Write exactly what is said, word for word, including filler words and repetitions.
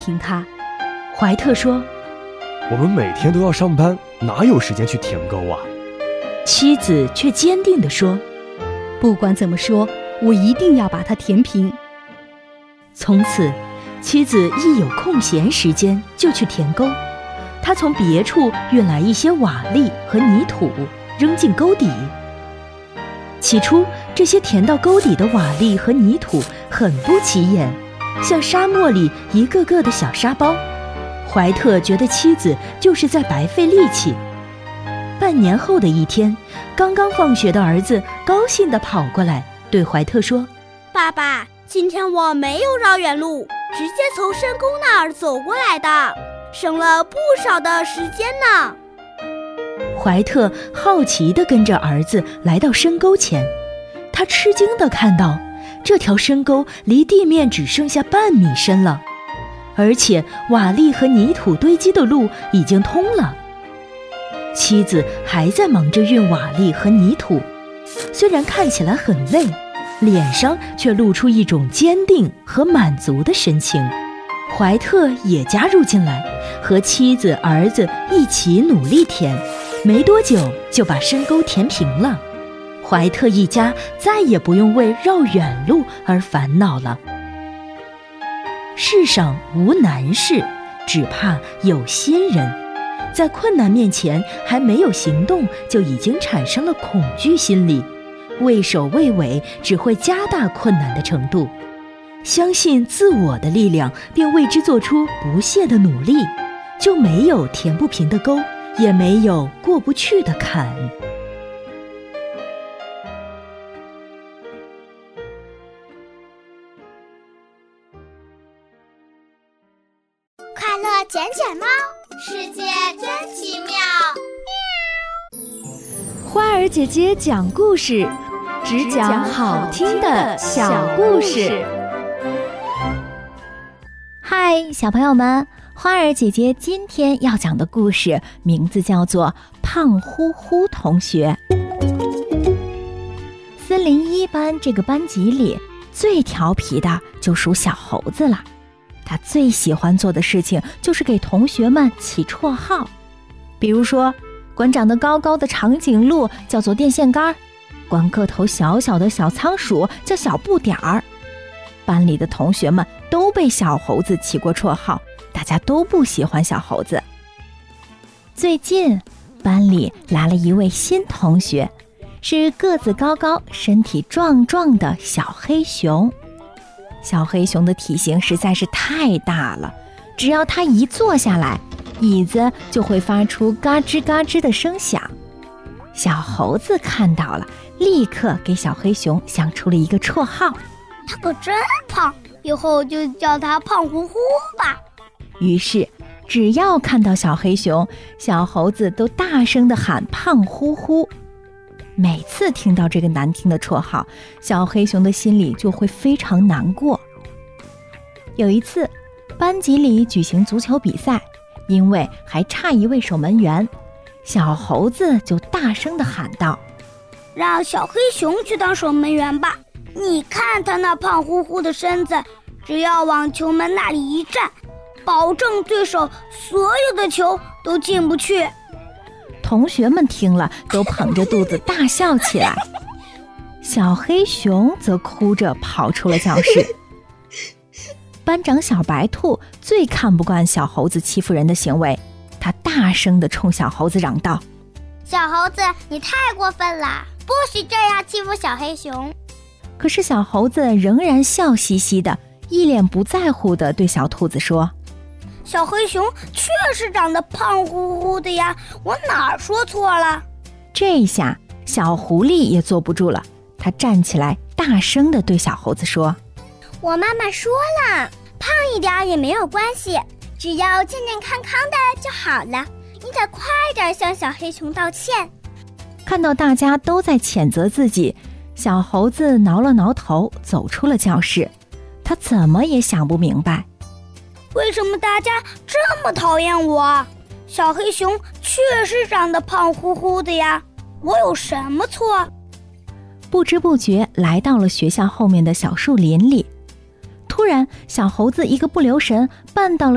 听他。怀特说： 我们每天都要上班，哪有时间去舔沟啊？ 妻子却坚定地说： 不管怎么说，我一定要把它填平。 从此，妻子一有空闲时间就去填沟。他从别处运来一些瓦砾和泥土，扔进沟底。起初，这些填到沟底的瓦砾和泥土很不起眼，像沙漠里一个个的小沙包。怀特觉得妻子就是在白费力气。半年后的一天，刚刚放学的儿子高兴地跑过来，对怀特说： 爸爸，今天我没有绕远路，直接从深沟那儿走过来的，省了不少的时间呢。 怀特好奇地跟着儿子来到深沟前，他吃惊地看到这条深沟离地面只剩下半米深了，而且瓦砾和泥土堆积的路已经通了。妻子还在忙着运瓦砾和泥土，虽然看起来很累，脸上却露出一种坚定和满足的神情。怀特也加入进来，和妻子、儿子一起努力填，没多久就把深沟填平了。怀特一家再也不用为绕远路而烦恼了。世上无难事，只怕有心人。在困难面前还没有行动，就已经产生了恐惧心理，畏首畏尾只会加大困难的程度。相信自我的力量，并为之做出不懈的努力，就没有填不平的沟，也没有过不去的坎。 快乐捡捡猫，世界真奇妙。 花儿姐姐讲故事，只讲好听的小故事。 嗨，小朋友们，花儿姐姐今天要讲的故事名字叫做《胖乎乎同学》。森林一班这个班级里，最调皮的就属小猴子了。他最喜欢做的事情就是给同学们起绰号，比如说，管长得高高的长颈鹿叫做电线杆，管个头小小的小仓鼠叫小不点儿。班里的同学们都被小猴子起过绰号，大家都不喜欢小猴子。最近，班里来了一位新同学，是个子高高、身体壮壮的小黑熊。小黑熊的体型实在是太大了，只要它一坐下来，椅子就会发出嘎吱嘎吱的声响。小猴子看到了，立刻给小黑熊想出了一个绰号： 它可真胖，以后就叫它胖乎乎吧。 于是，只要看到小黑熊，小猴子都大声地喊胖乎乎。每次听到这个难听的绰号，小黑熊的心里就会非常难过。有一次，班级里举行足球比赛，因为还差一位守门员，小猴子就大声地喊道： 让小黑熊去当守门员吧，你看他那胖乎乎的身子，只要往球门那里一站，保证对手所有的球都进不去。 同学们听了都捧着肚子大笑起来，小黑熊则哭着跑出了教室。班长小白兔最看不惯小猴子欺负人的行为，他大声地冲小猴子嚷道： 小猴子，你太过分了，不许这样欺负小黑熊。 可是小猴子仍然笑嘻嘻的，一脸不在乎地对小兔子说： 小黑熊确实长得胖乎乎的呀，我哪儿说错了？ 这下小狐狸也坐不住了，他站起来大声地对小猴子说： 我妈妈说了，胖一点也没有关系，只要健健康康的就好了，你得快点向小黑熊道歉。 看到大家都在谴责自己，小猴子挠了挠头，走出了教室。他怎么也想不明白， 为什么大家这么讨厌我？小黑熊确实长得胖乎乎的呀，我有什么错？ 不知不觉来到了学校后面的小树林里，突然小猴子一个不留神绊到了